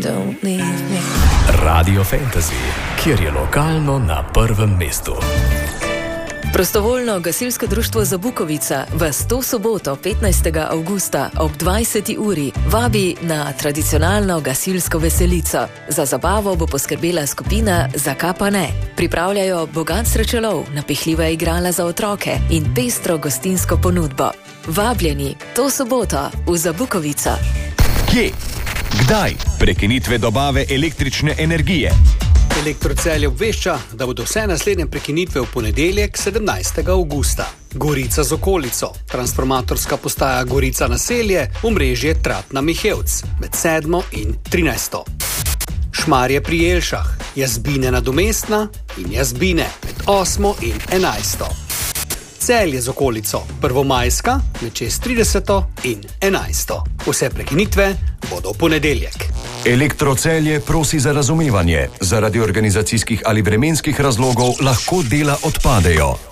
Don't leave me. Radio Fantasy, kjer je lokalno na prvem mestu. Prostovoljno gasilsko društvo Zabukovica vas to soboto 15. avgusta ob 20. uri vabi na tradicionalno gasilsko veselico. Za zabavo bo poskrbela skupina Zakaj pa ne. Pripravljajo bogat srečelov, napihljiva igrala za otroke in pestro gostinsko ponudbo. Vabljeni to soboto v Zabukovico. Kje? Kdaj? Prekinitve dobave električne energije. Elektrocelje obvešča, da bodo vse naslednje prekinitve v ponedeljek 17. avgusta. Gorica z okolico, transformatorska postaja Gorica naselje, omrežje Tratna Mihevc med 7. in 13. Šmarje pri Jelšah, Jazbine nadomestna in Jazbine med 8. in 11. Celje z okolico, Prvomajska med 6:30 in 11. Vse prekinitve bodo v ponedeljek. Elektrocelje prosi za razumevanje. Zaradi organizacijskih ali vremenskih razlogov lahko dela odpadejo.